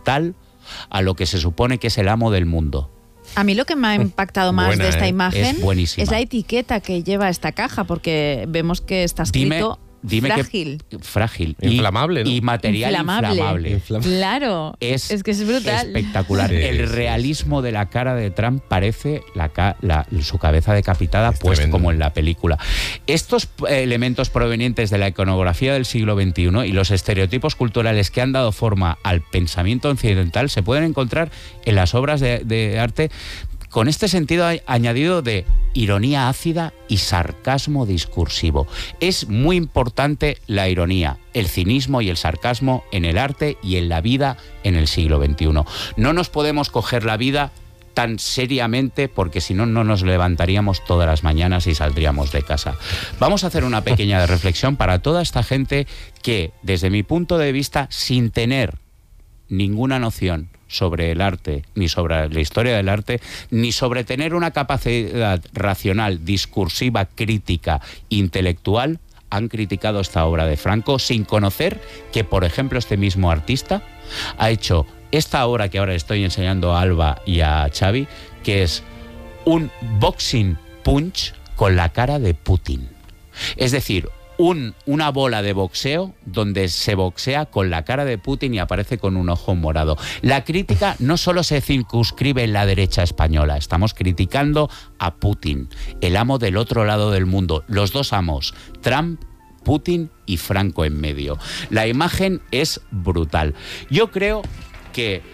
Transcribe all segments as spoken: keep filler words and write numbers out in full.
brutal a lo que se supone que es el amo del mundo. A mí lo que me ha impactado más Buena, de esta ¿eh? imagen es, es la etiqueta que lleva esta caja, porque vemos que está escrito... Dime, Dime frágil. Que, frágil. Inflamable, y, ¿no? y material inflamable. inflamable. Inflamable. Claro, es, es que es brutal. Espectacular. Sí, el sí, realismo de la cara de Trump parece la, la, su cabeza decapitada, es pues tremendo. como en la película. Estos elementos provenientes de la iconografía del siglo veintiuno y los estereotipos culturales que han dado forma al pensamiento occidental se pueden encontrar en las obras de, de arte con este sentido añadido de ironía ácida y sarcasmo discursivo. Es muy importante la ironía, el cinismo y el sarcasmo en el arte y en la vida en el siglo veintiuno. No nos podemos coger la vida tan seriamente porque si no, no nos levantaríamos todas las mañanas y saldríamos de casa. Vamos a hacer una pequeña reflexión para toda esta gente que, desde mi punto de vista, sin tener ninguna noción sobre el arte, ni sobre la historia del arte, ni sobre tener una capacidad racional, discursiva, crítica, intelectual, han criticado esta obra de Franco sin conocer que, por ejemplo, este mismo artista ha hecho esta obra que ahora estoy enseñando a Alba y a Xavi, que es un boxing punch con la cara de Putin. Es decir, Un, una bola de boxeo donde se boxea con la cara de Putin y aparece con un ojo morado. La crítica no solo se circunscribe en la derecha española, estamos criticando a Putin, el amo del otro lado del mundo, los dos amos, Trump, Putin y Franco en medio. La imagen es brutal. Yo creo que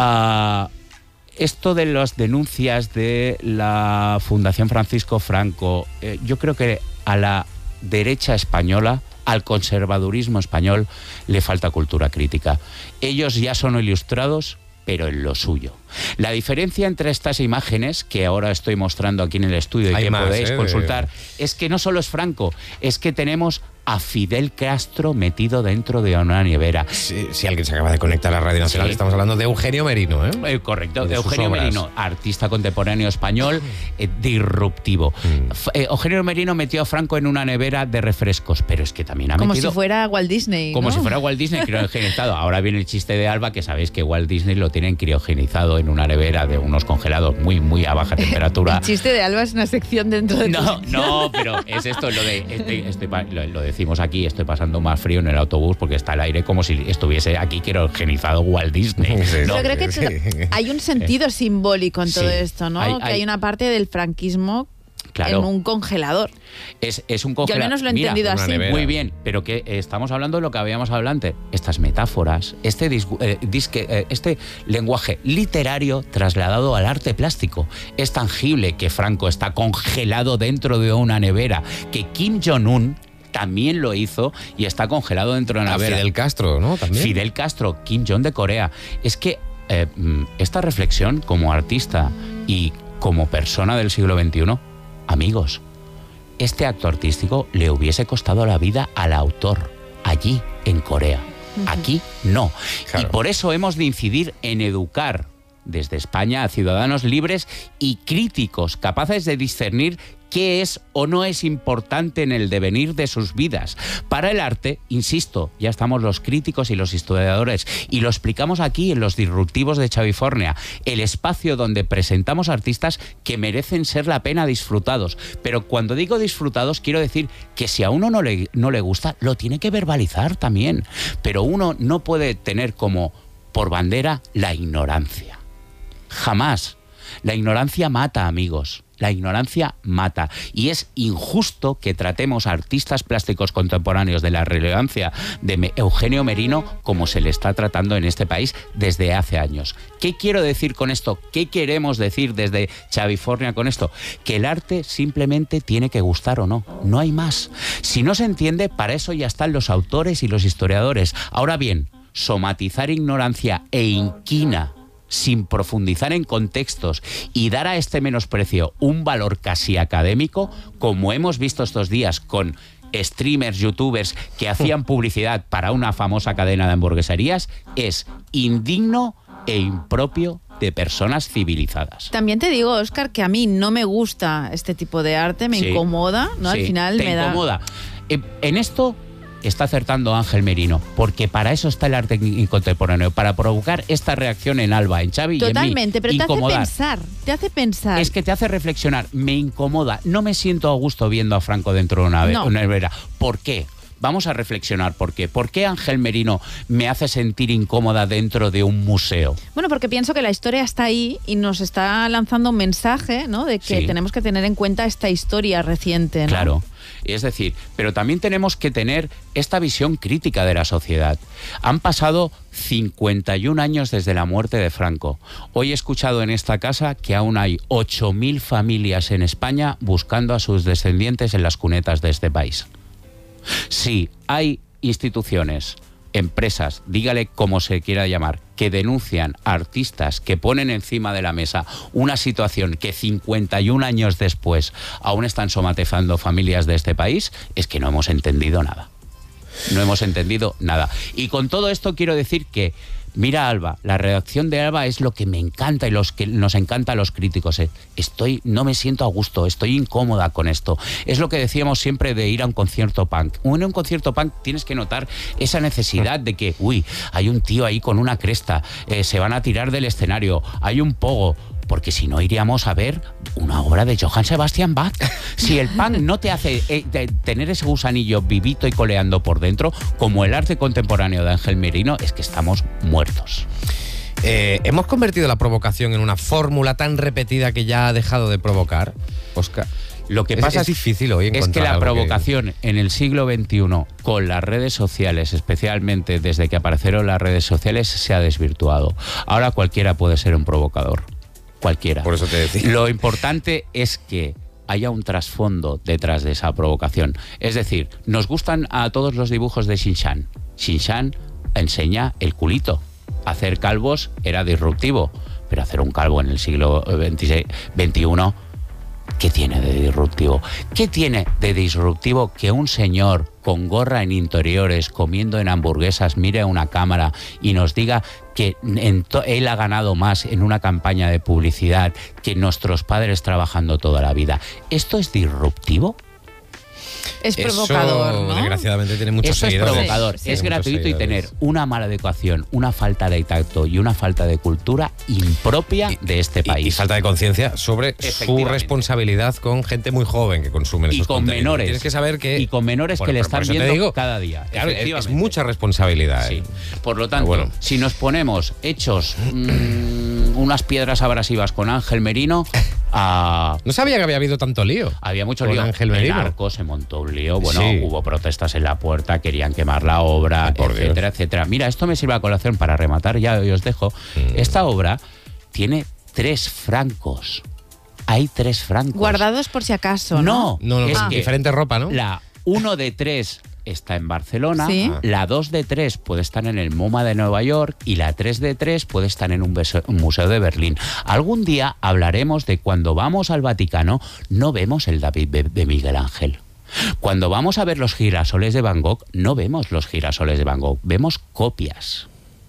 uh, esto de las denuncias de la Fundación Francisco Franco, eh, yo creo que a la derecha española, al conservadurismo español, le falta cultura crítica. Ellos ya son ilustrados, pero en lo suyo. La diferencia entre estas imágenes, que ahora estoy mostrando aquí en el estudio y Hay que más, podéis ¿eh? consultar, es que no solo es Franco, es que tenemos a Fidel Castro metido dentro de una nevera. Si, si alguien se acaba de conectar a la Radio Nacional, sí. Estamos hablando de Eugenio Merino, ¿eh? Eh, correcto, de Eugenio Merino, artista contemporáneo español, eh, disruptivo. Mm. F eh, Eugenio Merino metió a Franco en una nevera de refrescos, pero es que también ha como metido... Como si fuera Walt Disney, Como ¿no? si fuera Walt Disney criogenizado. Ahora viene el chiste de Alba, que sabéis que Walt Disney lo tienen criogenizado en una nevera de unos congelados muy, muy a baja temperatura. El chiste de Alba es una sección dentro de... No, no, pero es esto, lo de... Estoy, estoy, lo, lo decimos aquí, estoy pasando más frío en el autobús porque está el aire como si estuviese aquí criogenizado Walt Disney. Sí, ¿no? Yo creo que sí. hay un sentido simbólico en todo sí. esto, ¿no? Hay, que hay, hay una parte del franquismo claro. en un congelador. Es, es un congelador. Yo al menos lo he Mira, entendido así. Muy bien, pero que eh, estamos hablando de lo que habíamos hablado antes. Estas metáforas, este, eh, disque, eh, este lenguaje literario trasladado al arte plástico. Es tangible que Franco está congelado dentro de una nevera, que Kim Jong-un también lo hizo y está congelado dentro de una nevera. Fidel Castro, ¿no? ¿También? Fidel Castro, Kim Jong de Corea. Es que eh, esta reflexión como artista y como persona del siglo veintiuno, amigos, este acto artístico le hubiese costado la vida al autor allí en Corea. Aquí no. Claro. Y por eso hemos de incidir en educar desde España a ciudadanos libres y críticos, capaces de discernir qué es o no es importante en el devenir de sus vidas. Para el arte, insisto, ya estamos los críticos y los historiadores, y lo explicamos aquí en Los Disruptivos de Xavifornia, el espacio donde presentamos artistas que merecen ser la pena disfrutados. Pero cuando digo disfrutados, quiero decir que si a uno no le, no le gusta, lo tiene que verbalizar también. Pero uno no puede tener como por bandera la ignorancia. Jamás. La ignorancia mata, amigos. La ignorancia mata. Y es injusto que tratemos a artistas plásticos contemporáneos de la relevancia de Eugenio Merino como se le está tratando en este país desde hace años. ¿Qué quiero decir con esto? ¿Qué queremos decir desde Xavifornia con esto? Que el arte simplemente tiene que gustar o no. No hay más. Si no se entiende, para eso ya están los autores y los historiadores. Ahora bien, somatizar ignorancia e inquina sin profundizar en contextos y dar a este menosprecio un valor casi académico, como hemos visto estos días con streamers, youtubers que hacían publicidad para una famosa cadena de hamburgueserías, es indigno e impropio de personas civilizadas. También te digo, Óscar, que a mí no me gusta este tipo de arte, me sí, incomoda, ¿no? Sí, Al final te me da... incomoda. En esto está acertando Ángel Merino, porque para eso está el arte contemporáneo, para provocar esta reacción en Alba, en Xavi Totalmente, y en mí. pero te incomodar. hace pensar, te hace pensar. Es que te hace reflexionar, me incomoda, no me siento a gusto viendo a Franco dentro de una, No. una nevera. ¿Por qué? Vamos a reflexionar por qué. ¿Por qué Ángel Merino me hace sentir incómoda dentro de un museo? Bueno, porque pienso que la historia está ahí y nos está lanzando un mensaje, ¿no? De que Sí. tenemos que tener en cuenta esta historia reciente, ¿no? Claro. Es decir, pero también tenemos que tener esta visión crítica de la sociedad. Han pasado cincuenta y un años desde la muerte de Franco. Hoy he escuchado en esta casa que aún hay ocho mil familias en España buscando a sus descendientes en las cunetas de este país. Sí, hay instituciones, empresas, dígale como se quiera llamar, que denuncian a artistas, que ponen encima de la mesa una situación que cincuenta y un años después aún están somatizando familias de este país, es que no hemos entendido nada. No hemos entendido nada. Y con todo esto quiero decir que, mira Alba, la redacción de Alba es lo que me encanta y los que nos encanta a los críticos. ¿eh? Estoy, no me siento a gusto, estoy incómoda con esto. Es lo que decíamos siempre de ir a un concierto punk. En un concierto punk tienes que notar esa necesidad de que, uy, hay un tío ahí con una cresta, eh, se van a tirar del escenario, hay un pogo. Porque si no iríamos a ver una obra de Johann Sebastian Bach. Si el punk no te hace eh, de tener ese gusanillo vivito y coleando por dentro, como el arte contemporáneo de Ángel Merino, es que estamos muertos. Eh, ¿Hemos convertido la provocación en una fórmula tan repetida que ya ha dejado de provocar, Óscar? Lo que Es- pasa es difícil hoy es que encontrar la algo que- provocación en el siglo veintiuno, con las redes sociales, especialmente desde que aparecieron las redes sociales, se ha desvirtuado. Ahora cualquiera puede ser un provocador. Cualquiera. Por eso te decía. Lo importante es que haya un trasfondo detrás de esa provocación. Es decir, nos gustan a todos los dibujos de Shin-Chan. Shin-Chan enseña el culito. Hacer calvos era disruptivo, pero hacer un calvo en el siglo veintiséis, veintiuno, ¿qué tiene de disruptivo? ¿Qué tiene de disruptivo que un señor con gorra en interiores, comiendo en hamburguesas, mire a una cámara y nos diga que en to- él ha ganado más en una campaña de publicidad que nuestros padres trabajando toda la vida? ¿Esto es disruptivo? Es Eso, provocador, ¿no? desgraciadamente, tiene muchos Eso es seguidores. provocador, Sí, es Tiene muchos gratuito y seguidores. tener una mala adecuación, una falta de tacto y una falta de cultura impropia de este Y- país. Y, falta de conciencia sobre su Efectivamente. responsabilidad con gente muy joven que consume Y esos con contenidos. menores. Tienes que saber que... Y con menores Bueno, que le pero por están eso te viendo digo, cada día. Claro, es, es efectivamente. mucha responsabilidad. Sí. ¿eh? Por lo tanto, Bueno. si nos ponemos hechos mmm, unas piedras abrasivas con Ángel Merino, ah, No sabía que había habido tanto lío. había mucho con lío. Ángel El Merino. Arco se montó un lío. Bueno, Sí. hubo protestas en la puerta, querían quemar la obra, Ay, por etcétera, Dios. etcétera. Mira, esto me sirve a colación para rematar, ya os dejo. Mm. Esta obra tiene tres francos. Hay tres francos. Guardados por si acaso, ¿no? No, No, no, es con que diferente ropa, ¿no? la uno de tres está en Barcelona, Sí. la dos de tres puede estar en el MoMA de Nueva York y la tres de tres puede estar en un, beso- un museo de Berlín. Algún día hablaremos de cuando vamos al Vaticano no vemos el David de, de Miguel Ángel. Cuando vamos a ver los girasoles de Van Gogh no vemos los girasoles de Van Gogh, vemos copias.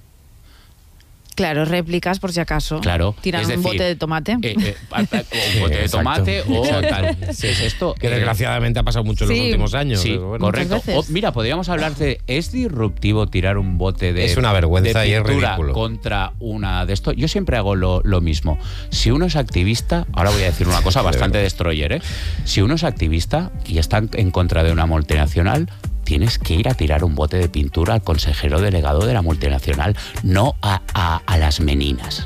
Claro, réplicas por si acaso. Claro, Tiran es un decir, bote de tomate. Eh, eh, pa- pa- o un bote de exacto, tomate o exacto. tal. ¿Qué es esto? Que Eh, desgraciadamente ha pasado mucho en sí. los últimos años. Sí, pero bueno. correcto. Muchas veces. O, mira, podríamos hablar de, ¿es disruptivo tirar un bote de Es una vergüenza de y es pintura ridículo. contra una de esto? Yo siempre hago lo, lo mismo. Si uno es activista, ahora voy a decir una cosa bastante destroyer, ¿eh? Si uno es activista y está en contra de una multinacional, tienes que ir a tirar un bote de pintura al consejero delegado de la multinacional, no a, a, a las meninas.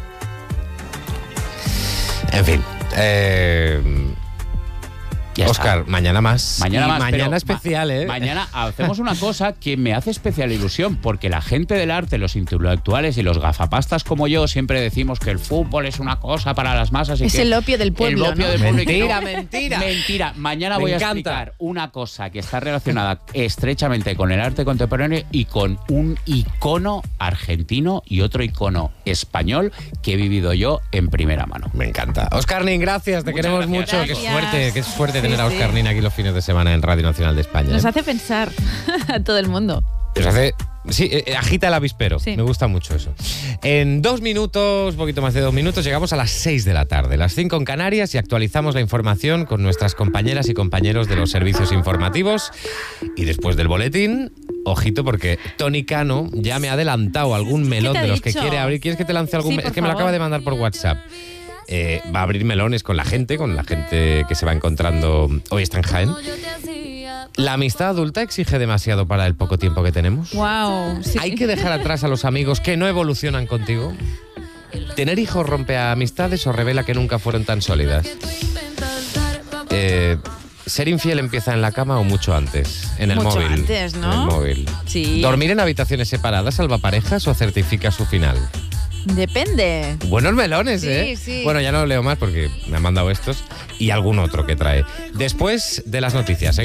En fin. Eh, Ya está. Óscar, mañana más. Mañana Y más, mañana pero especial, ma- ¿eh? Mañana hacemos una cosa que me hace especial ilusión, porque la gente del arte, los intelectuales y los gafapastas como yo siempre decimos que el fútbol es una cosa para las masas y Es que el opio del pueblo, el opio ¿no? del pueblo y que Mentira, no- mentira. Mentira. Mañana Me voy a encanta. explicar una cosa que está relacionada estrechamente con el arte contemporáneo y con un icono argentino y otro icono español que he vivido yo en primera mano. Me encanta. Óscar Nin, gracias, te Muchas queremos gracias. mucho. Qué Gracias. suerte, qué suerte Sí, tener a sí. Óscar Nin aquí los fines de semana en Radio Nacional de España. Nos ¿eh? hace pensar a todo el mundo. Nos hace. Sí, eh, agita el avispero. Sí. Me gusta mucho eso. En dos minutos, un poquito más de dos minutos, llegamos a las seis de la tarde, las cinco en Canarias, y actualizamos la información con nuestras compañeras y compañeros de los servicios informativos. Y después del boletín, ojito, porque Tony Cano ya me ha adelantado algún melón te ha de los dicho? que quiere abrir. ¿Quieres que te lance algún? Sí, me- es por que me lo favor. acaba de mandar por WhatsApp. Eh, va a abrir melones con la gente, con la gente que se va encontrando. Hoy está en Jaén. ¿La amistad adulta exige demasiado para el poco tiempo que tenemos? Wow. Sí. ¿Hay que dejar atrás a los amigos que no evolucionan contigo? ¿Tener hijos rompe amistades o revela que nunca fueron tan sólidas? Eh, ¿Ser infiel empieza en la cama o mucho antes? En el Mucho móvil. antes, ¿no? En el móvil. Sí. ¿Dormir en habitaciones separadas salva parejas o certifica su final? Depende. Buenos melones, Sí, ¿eh? sí. Bueno, ya no leo más porque me han mandado estos y algún otro que trae. Después de las noticias.